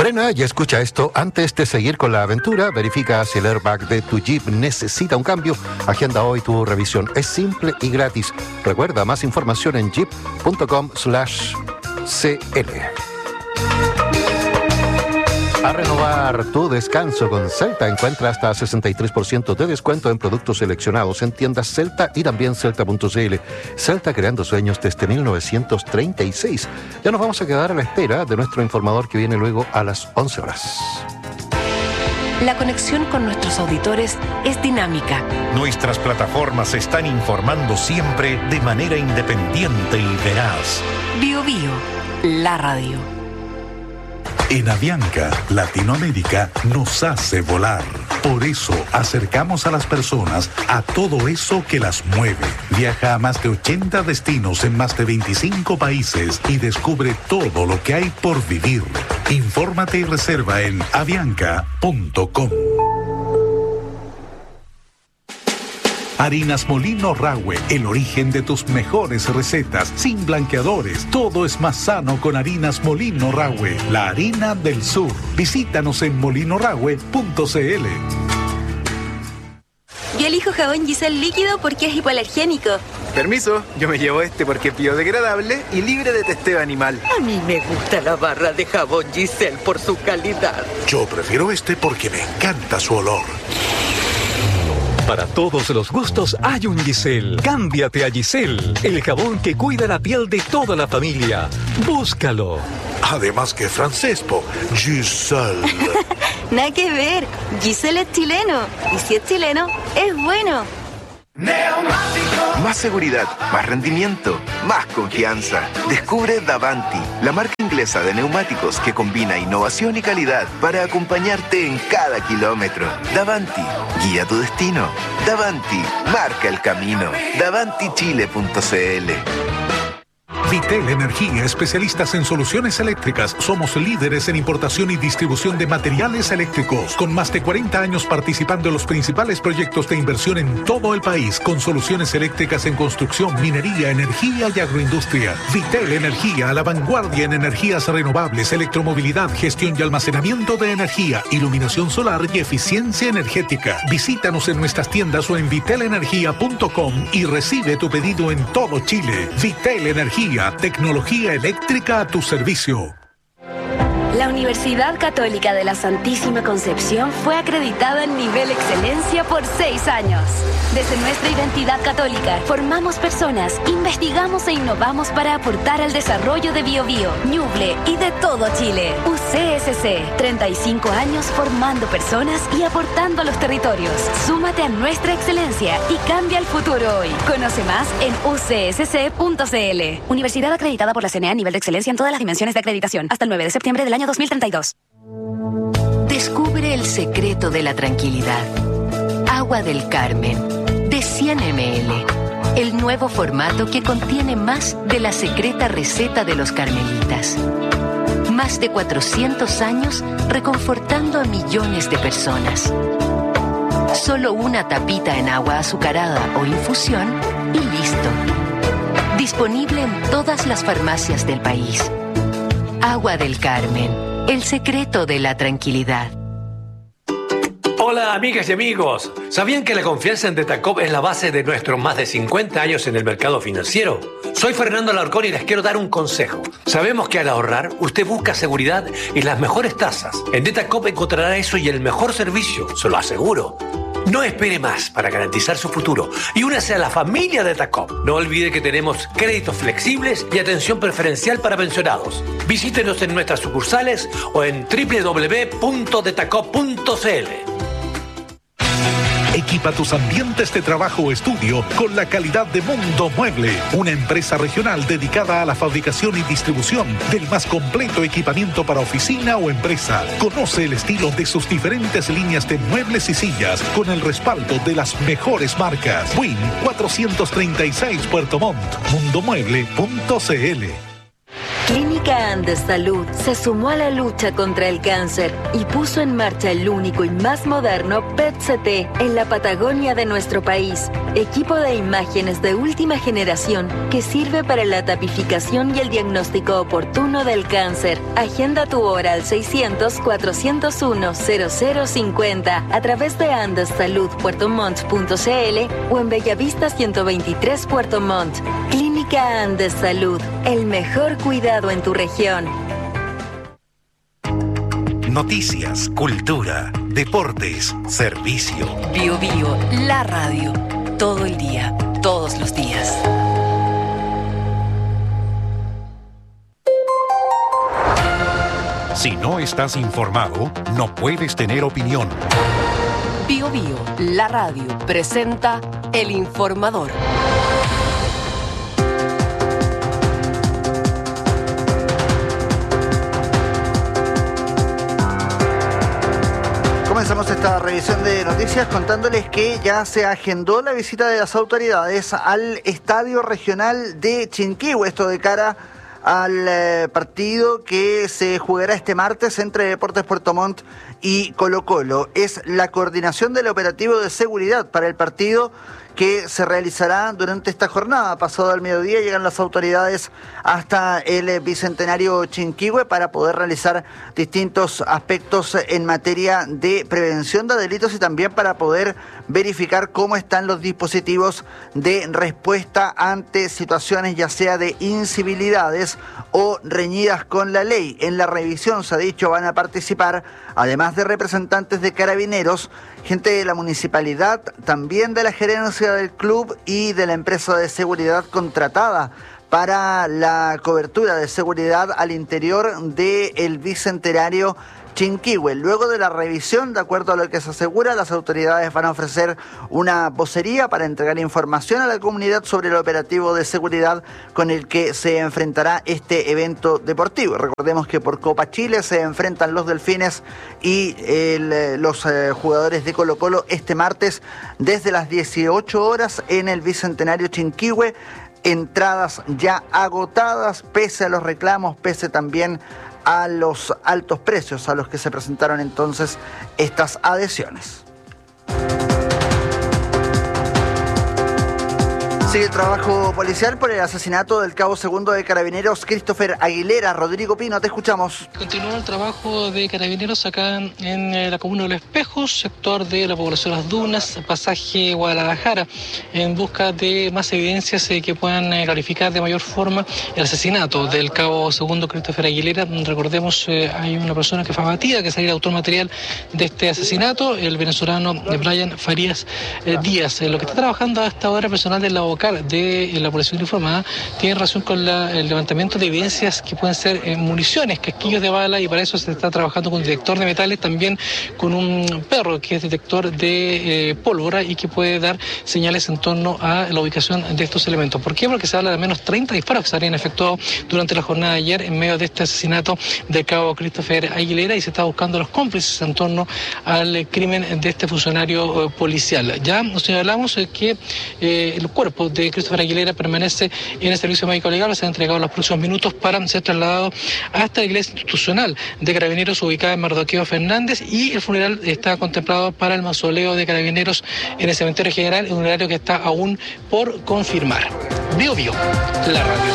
Frena y escucha esto. Antes de seguir con la aventura, verifica si el airbag de tu Jeep necesita un cambio. Agenda hoy tu revisión. Es simple y gratis. Recuerda, más información en jeep.com/cl. A renovar tu descanso con Celta. Encuentra hasta 63% de descuento en productos seleccionados en tiendas Celta y también Celta.cl. Celta, creando sueños desde 1936. Ya nos vamos a quedar a la espera de nuestro informador que viene luego a las 11 horas. La conexión con nuestros auditores es dinámica. Nuestras plataformas se están informando siempre de manera independiente y veraz. Bio Bio, la radio. En Avianca, Latinoamérica nos hace volar. Por eso acercamos a las personas a todo eso que las mueve. Viaja a más de 80 destinos en más de 25 países y descubre todo lo que hay por vivir. Infórmate y reserva en avianca.com. Harinas Molino Rahue, el origen de tus mejores recetas, sin blanqueadores. Todo es más sano con Harinas Molino Rahue, la harina del sur. Visítanos en molinorahue.cl. Yo elijo jabón Giselle líquido porque es hipoalergénico. Permiso, yo me llevo este porque es biodegradable y libre de testeo animal. A mí me gusta la barra de jabón Giselle por su calidad. Yo prefiero este porque me encanta su olor. Para todos los gustos hay un Giselle. Cámbiate a Giselle, el jabón que cuida la piel de toda la familia. Búscalo. Además que francés, Giselle. Nada que ver, Giselle es chileno. Y si es chileno, es bueno. Más seguridad, más rendimiento, más confianza. Descubre Davanti, la marca inglesa de neumáticos que combina innovación y calidad para acompañarte en cada kilómetro. Davanti, guía tu destino. Davanti, marca el camino. DavantiChile.cl. Vitel Energía, especialistas en soluciones eléctricas. Somos líderes en importación y distribución de materiales eléctricos, con más de 40 años participando en los principales proyectos de inversión en todo el país, con soluciones eléctricas en construcción, minería, energía y agroindustria. Vitel Energía, a la vanguardia en energías renovables, electromovilidad, gestión y almacenamiento de energía, iluminación solar y eficiencia energética. Visítanos en nuestras tiendas o en vitelenergia.com y recibe tu pedido en todo Chile. Vitel Energía, tecnología eléctrica a tu servicio. La Universidad Católica de la Santísima Concepción fue acreditada en nivel excelencia por 6 años. Desde nuestra identidad católica, formamos personas, investigamos e innovamos para aportar al desarrollo de Biobío, Ñuble y de todo Chile. UCSC, 35 años formando personas y aportando a los territorios. Súmate a nuestra excelencia y cambia el futuro hoy. Conoce más en ucsc.cl. Universidad acreditada por la CNA a nivel de excelencia en todas las dimensiones de acreditación. Hasta el 9 de septiembre del año 2032. Descubre el secreto de la tranquilidad. Agua del Carmen, de 100 ml. El nuevo formato que contiene más de la secreta receta de los carmelitas. Más de 400 años reconfortando a millones de personas. Solo una tapita en agua azucarada o infusión y listo. Disponible en todas las farmacias del país. Agua del Carmen, el secreto de la tranquilidad. Hola amigas y amigos, ¿sabían que la confianza en Detacop es la base de nuestros más de 50 años en el mercado financiero? Soy Fernando Alarcón y les quiero dar un consejo. Sabemos que al ahorrar, usted busca seguridad y las mejores tasas. En Detacop encontrará eso y el mejor servicio, se lo aseguro. No espere más para garantizar su futuro y únase a la familia de Detacop. No olvide que tenemos créditos flexibles y atención preferencial para pensionados. Visítenos en nuestras sucursales o en www.detacop.cl. Equipa tus ambientes de trabajo o estudio con la calidad de Mundo Mueble, una empresa regional dedicada a la fabricación y distribución del más completo equipamiento para oficina o empresa. Conoce el estilo de sus diferentes líneas de muebles y sillas con el respaldo de las mejores marcas. Win 436 Puerto Montt, mundomueble.cl. Clínica Clínica Andes Salud se sumó a la lucha contra el cáncer y puso en marcha el único y más moderno PET-CT en la Patagonia de nuestro país. Equipo de imágenes de última generación que sirve para la tipificación y el diagnóstico oportuno del cáncer. Agenda tu hora al 600-401-0050 a través de andessaludpuertomont.cl o en Bellavista 123 Puerto Montt. Clínica Andes Salud, el mejor cuidado en tu región. Noticias, cultura, deportes, servicio. Bio Bio, la radio. Todo el día, todos los días. Si no estás informado, no puedes tener opinión. Bio Bio, la radio, presenta El Informador. Comenzamos esta revisión de noticias contándoles que ya se agendó la visita de las autoridades al Estadio Regional de Chinquihue, esto de cara al partido que se jugará este martes entre Deportes Puerto Montt y Colo-Colo. Es la coordinación del operativo de seguridad para el partido que se realizará durante esta jornada. Pasado al mediodía llegan las autoridades hasta el Bicentenario Chinquihue para poder realizar distintos aspectos en materia de prevención de delitos y también para poder verificar cómo están los dispositivos de respuesta ante situaciones ya sea de incivilidades o reñidas con la ley. En la revisión, se ha dicho, van a participar, además de representantes de Carabineros, gente de la municipalidad, también de la gerencia del club y de la empresa de seguridad contratada para la cobertura de seguridad al interior del Bicentenario Chinquihue. Luego de la revisión, de acuerdo a lo que se asegura, las autoridades van a ofrecer una vocería para entregar información a la comunidad sobre el operativo de seguridad con el que se enfrentará este evento deportivo. Recordemos que por Copa Chile se enfrentan los Delfines y los jugadores de Colo-Colo este martes desde las 18 horas en el Bicentenario Chinquihue. Entradas ya agotadas, pese a los reclamos, pese también a los altos precios a los que se presentaron entonces estas adhesiones. Sigue el trabajo policial por el asesinato del cabo segundo de Carabineros Christopher Aguilera. Rodrigo Pino, te escuchamos. Continúa el trabajo de Carabineros acá en la comuna de Los Espejos, sector de la población Las Dunas, pasaje Guadalajara, en busca de más evidencias que puedan clarificar de mayor forma el asesinato del cabo segundo Christopher Aguilera. Recordemos, hay una persona que fue abatida, que sería el autor material de este asesinato, el venezolano Brian Farías Díaz. Lo que está trabajando hasta ahora personal de la OCAR de la población informada tiene relación con el levantamiento de evidencias que pueden ser municiones, casquillos de bala, y para eso se está trabajando con un detector de metales, también con un perro que es detector de pólvora y que puede dar señales en torno a la ubicación de estos elementos. ¿Por qué? Porque se habla de al menos 30 disparos que se habrían efectuado durante la jornada de ayer en medio de este asesinato del cabo Christopher Aguilera, y se está buscando los cómplices en torno al crimen de este funcionario policial. Ya nos señalamos que el cuerpo de Christopher Aguilera permanece en el servicio médico legal, se ha entregado en los próximos minutos para ser trasladado hasta la iglesia institucional de Carabineros ubicada en Mardoqueo Fernández, y el funeral está contemplado para el mausoleo de Carabineros en el cementerio general, en un horario que está aún por confirmar. Bio Bio, la radio.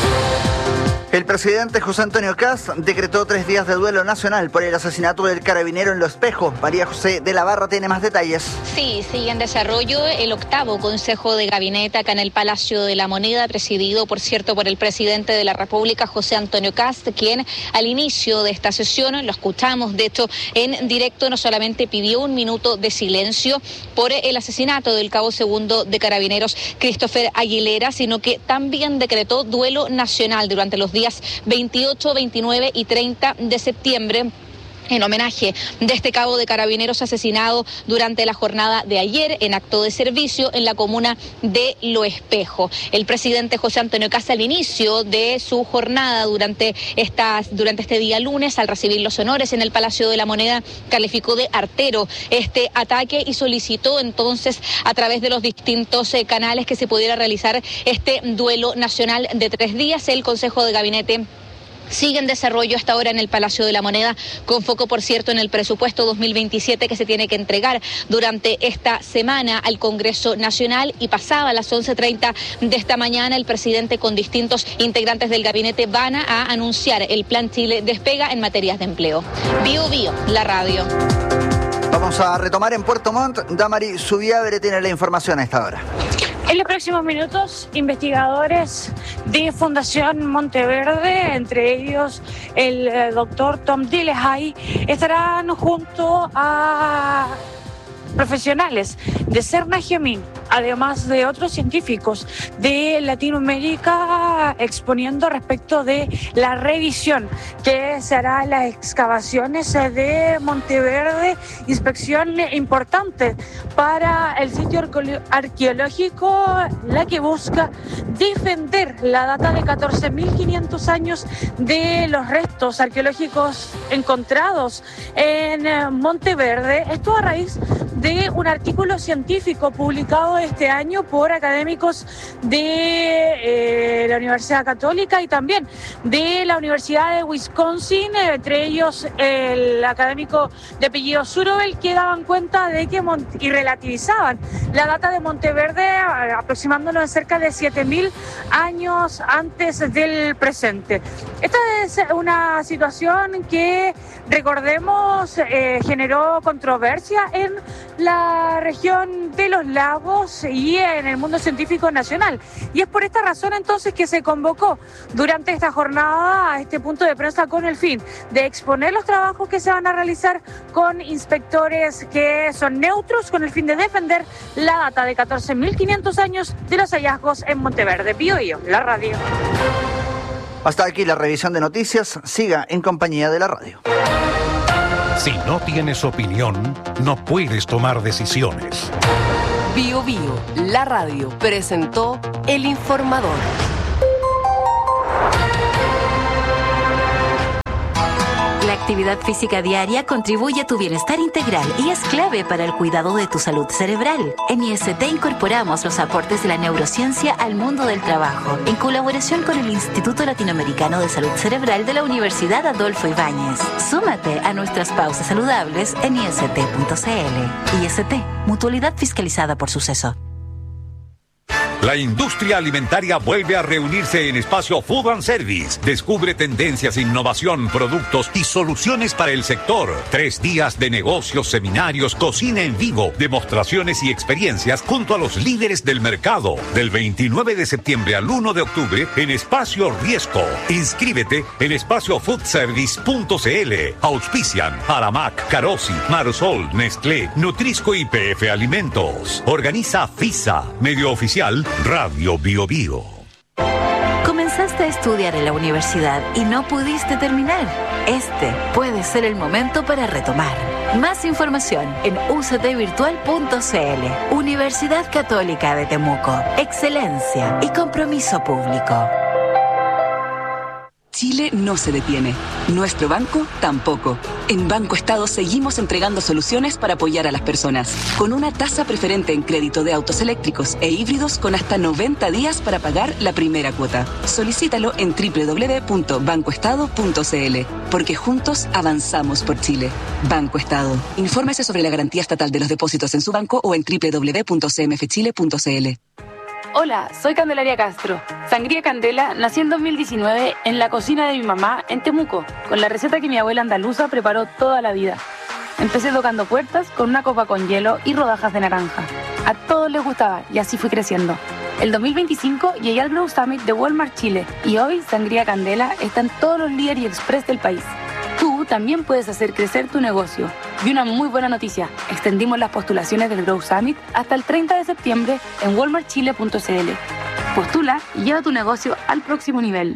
El presidente José Antonio Kast decretó 3 días de duelo nacional por el asesinato del carabinero en Los Espejos. María José de la Barra tiene más detalles. Sí, sigue en desarrollo el 8º Consejo de Gabinete acá en el Palacio de la Moneda, presidido, por cierto, por el presidente de la República, José Antonio Kast, quien al inicio de esta sesión, lo escuchamos de hecho en directo, no solamente pidió 1 minuto de silencio por el asesinato del cabo segundo de Carabineros Christopher Aguilera, sino que también decretó duelo nacional durante los días 28, 29 y 30 de septiembre en homenaje de este cabo de Carabineros asesinado durante la jornada de ayer en acto de servicio en la comuna de Lo Espejo. El presidente José Antonio Kast, al inicio de su jornada durante este día lunes, al recibir los honores en el Palacio de la Moneda, calificó de artero este ataque y solicitó entonces a través de los distintos canales que se pudiera realizar este duelo nacional de 3 días. El Consejo de Gabinete sigue en desarrollo hasta ahora en el Palacio de la Moneda, con foco, por cierto, en el presupuesto 2027 que se tiene que entregar durante esta semana al Congreso Nacional. Y pasaba a las 11:30 de esta mañana, el presidente con distintos integrantes del gabinete van a anunciar el Plan Chile Despega en materias de empleo. Bio Bio, la radio. Vamos a retomar en Puerto Montt. Damari Zubiabre tiene la información a esta hora. En los próximos minutos, investigadores de Fundación Monteverde, entre ellos el doctor Tom Dillehay, estarán junto a profesionales de Serna Gemín, además de otros científicos de Latinoamérica, exponiendo respecto de la revisión que se hará en las excavaciones de Monteverde, inspección importante para el sitio arqueológico, la que busca defender la data de 14.500 años de los restos arqueológicos encontrados en Monteverde. Esto a raíz de un artículo científico publicado este año por académicos de la Universidad Católica y también de la Universidad de Wisconsin, entre ellos el académico de apellido Surobel, que daban cuenta de que y relativizaban la data de Monteverde, aproximándolo en cerca de 7.000 años antes del presente. Esta es una situación que, recordemos, generó controversia en la región de los lagos y en el mundo científico nacional. Y es por esta razón entonces que se convocó durante esta jornada a este punto de prensa con el fin de exponer los trabajos que se van a realizar con inspectores que son neutros, con el fin de defender la data de 14.500 años de los hallazgos en Monteverde. Bio Bio, la radio. Hasta aquí la revisión de noticias. Siga en compañía de la radio. Si no tienes opinión, no puedes tomar decisiones. Bio Bio, la radio, presentó El Informador. La actividad física diaria contribuye a tu bienestar integral y es clave para el cuidado de tu salud cerebral. En IST incorporamos los aportes de la neurociencia al mundo del trabajo, en colaboración con el Instituto Latinoamericano de Salud Cerebral de la Universidad Adolfo Ibáñez. Súmate a nuestras pausas saludables en ist.cl. IST, mutualidad fiscalizada por Suceso. La industria alimentaria vuelve a reunirse en Espacio Food and Service. Descubre tendencias, innovación, productos y soluciones para el sector. 3 días de negocios, seminarios, cocina en vivo, demostraciones y experiencias junto a los líderes del mercado. Del 29 de septiembre al 1 de octubre en Espacio Riesco. Inscríbete en espaciofoodservice.cl. Auspician Aramac, Carosi, Marsol, Nestlé, Nutrisco y PF Alimentos. Organiza FISA, medio oficial Radio Bio Bio. Comenzaste a estudiar en la universidad y no pudiste terminar. Este puede ser el momento para retomar. Más información en uctvirtual.cl. Universidad Católica de Temuco. Excelencia y compromiso público. Chile no se detiene. Nuestro banco tampoco. En Banco Estado seguimos entregando soluciones para apoyar a las personas. Con una tasa preferente en crédito de autos eléctricos e híbridos con hasta 90 días para pagar la primera cuota. Solicítalo en www.bancoestado.cl. Porque juntos avanzamos por Chile. Banco Estado. Infórmese sobre la garantía estatal de los depósitos en su banco o en www.cmfchile.cl. Hola, soy Candelaria Castro. Sangría Candela nació en 2019 en la cocina de mi mamá en Temuco, con la receta que mi abuela andaluza preparó toda la vida. Empecé tocando puertas con una copa con hielo y rodajas de naranja. A todos les gustaba y así fui creciendo. El 2025 llegué al Grow Summit de Walmart Chile y hoy Sangría Candela está en todos los líderes y express del país. Tú también puedes hacer crecer tu negocio. Y una muy buena noticia, extendimos las postulaciones del Grow Summit hasta el 30 de septiembre en walmartchile.cl. Postula y lleva tu negocio al próximo nivel.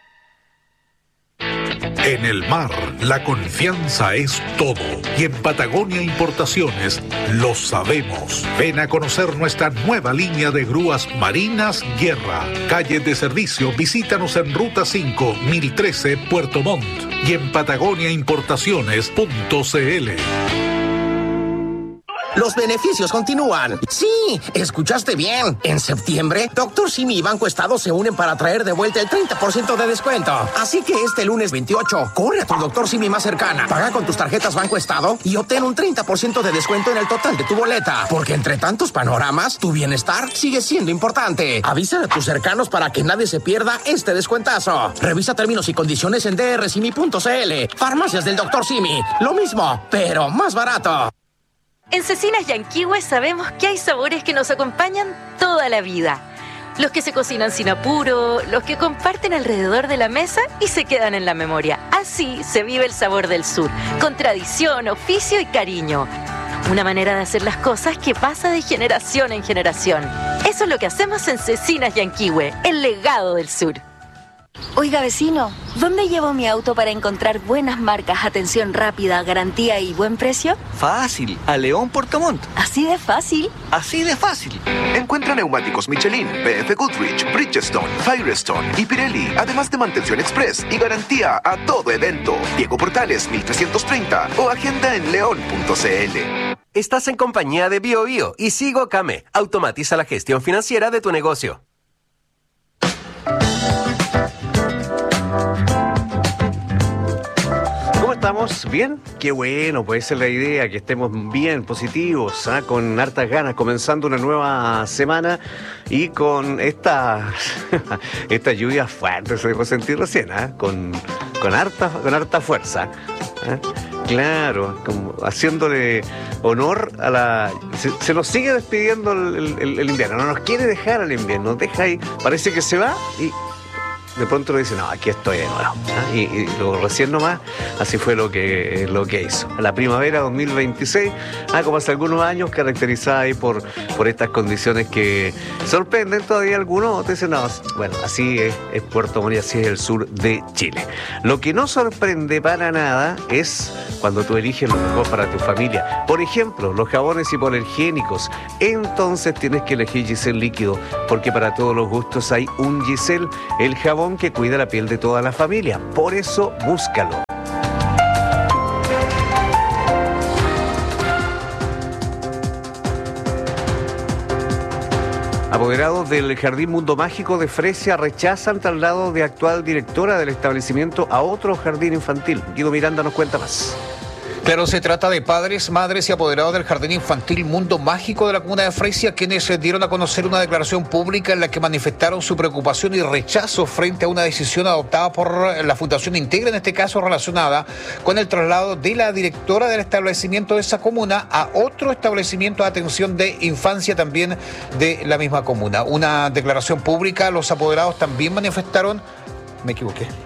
En el mar, la confianza es todo. Y en Patagonia Importaciones lo sabemos. Ven a conocer nuestra nueva línea de grúas marinas Guerra. Calle de servicio, visítanos en Ruta 5, 1013, Puerto Montt. Y en patagoniaimportaciones.cl. Los beneficios continúan. Sí, escuchaste bien. En septiembre, Dr. Simi y Banco Estado se unen para traer de vuelta el 30% de descuento. Así que este lunes 28, corre a tu Dr. Simi más cercana, paga con tus tarjetas Banco Estado y obtén un 30% de descuento en el total de tu boleta. Porque entre tantos panoramas, tu bienestar sigue siendo importante. Avísale a tus cercanos para que nadie se pierda este descuentazo. Revisa términos y condiciones en drsimi.cl. Farmacias del Dr. Simi. Lo mismo, pero más barato. En Cecinas Yanquihue sabemos que hay sabores que nos acompañan toda la vida. Los que se cocinan sin apuro, los que comparten alrededor de la mesa y se quedan en la memoria. Así se vive el sabor del sur, con tradición, oficio y cariño. Una manera de hacer las cosas que pasa de generación en generación. Eso es lo que hacemos en Cecinas Yanquihue, el legado del sur. Oiga, vecino, ¿dónde llevo mi auto para encontrar buenas marcas, atención rápida, garantía y buen precio? Fácil, a León Portamont. ¿Así de fácil? Así de fácil. Encuentra neumáticos Michelin, BF Goodrich, Bridgestone, Firestone y Pirelli, además de mantención express y garantía a todo evento. Diego Portales 1330 o agenda en león.cl. Estás en compañía de BioBio y Sigo Kame. Automatiza la gestión financiera de tu negocio. ¿Cómo estamos? ¿Bien? Qué bueno, pues esa es la idea, que estemos bien, positivos, con hartas ganas, comenzando una nueva semana y con esta lluvia fuerte, se dejó sentir recién, con harta fuerza. Claro, como haciéndole honor a la... Se nos sigue despidiendo el invierno, no nos quiere dejar al invierno, nos deja ahí, parece que se va y... de pronto le dice, no, aquí estoy de nuevo. Y luego recién nomás, así fue lo que hizo. La primavera 2026, como hace algunos años, caracterizada ahí por estas condiciones que sorprenden todavía a algunos. Te dicen, no, bueno, así es Puerto Montt, así es el sur de Chile. Lo que no sorprende para nada es cuando tú eliges lo mejor para tu familia. Por ejemplo, los jabones hipoalergénicos. Entonces tienes que elegir Giselle líquido, porque para todos los gustos hay un Giselle, el jabón que cuida la piel de toda la familia. Por eso, búscalo. Apoderados del Jardín Mundo Mágico de Fresia rechazan traslado de actual directora del establecimiento a otro jardín infantil. Guido Miranda nos cuenta más. Claro, se trata de padres, madres y apoderados del Jardín Infantil Mundo Mágico de la comuna de Fresia, quienes dieron a conocer una declaración pública en la que manifestaron su preocupación y rechazo frente a una decisión adoptada por la Fundación Integra, en este caso relacionada con el traslado de la directora del establecimiento de esa comuna a otro establecimiento de atención de infancia también de la misma comuna. Una declaración pública, los apoderados también manifestaron... Me equivoqué.